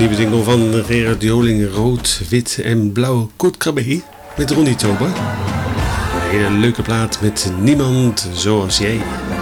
nieuwe single van Gerard Joling, Rood, Wit en Blauw. Kurt Krabbe met Ronnie Tober. Een hele leuke plaat met Niemand Zoals Jij.